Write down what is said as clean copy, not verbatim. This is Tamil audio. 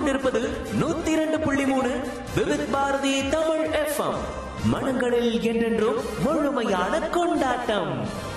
கேட்டுக்கொண்டிருப்பது 102.3 விவித் பாரதி தமிழ் FM. மனங்களில் என்றென்றும் முழுமையான கொண்டாட்டம்.